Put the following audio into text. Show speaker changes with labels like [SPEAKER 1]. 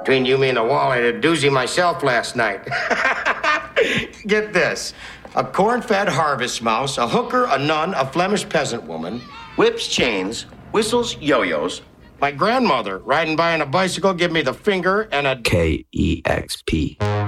[SPEAKER 1] Between you, me, and the wall, I had a doozy myself last night. Get this. A corn-fed harvest mouse, a hooker, a nun, a Flemish peasant woman, whips chains, whistles yo-yos, my grandmother riding by on a bicycle give me the finger, and a
[SPEAKER 2] KEXP.